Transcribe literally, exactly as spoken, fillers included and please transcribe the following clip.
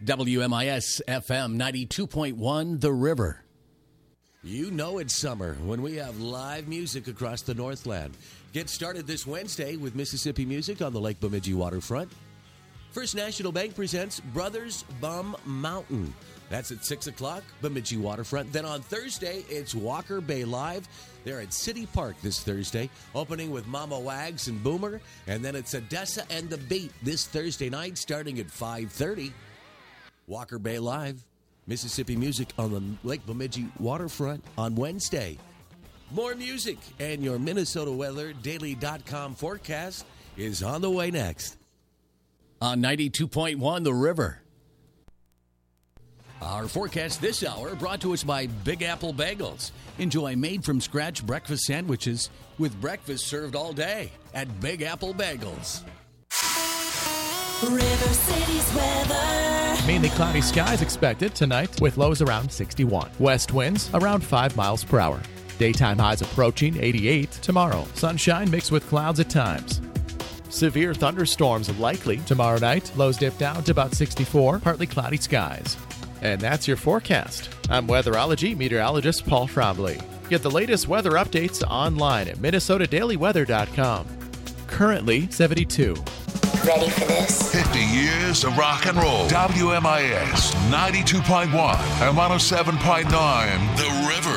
W M I S F M ninety-two point one, The River. You know it's summer when we have live music across the Northland. Get started this Wednesday with Mississippi music on the Lake Bemidji waterfront. First National Bank presents Brothers Bum Mountain. That's at six o'clock, Bemidji waterfront. Then on Thursday, it's Walker Bay Live. They're at City Park this Thursday, opening with Mama Wags and Boomer. And then it's Odessa and the Beat this Thursday night, starting at five thirty. Walker Bay Live, Mississippi music on the Lake Bemidji waterfront on Wednesday. More music and your Minnesota Weather Daily dot com forecast is on the way next. On ninety-two point one, The River. Our forecast this hour brought to us by Big Apple Bagels. Enjoy made-from-scratch breakfast sandwiches with breakfast served all day at Big Apple Bagels. River City's weather. Mainly cloudy skies expected tonight with lows around sixty-one. West winds around five miles per hour. Daytime highs approaching eighty-eight tomorrow. Sunshine mixed with clouds at times. Severe thunderstorms likely tomorrow night. Lows dip down to about sixty-four. Partly cloudy skies. And that's your forecast. I'm weatherology meteorologist Paul Trombley. Get the latest weather updates online at Minnesota Daily Weather dot com. Currently seventy-two. Ready for this? fifty years of rock and roll. W M I S ninety-two point one and one oh seven point nine. The River.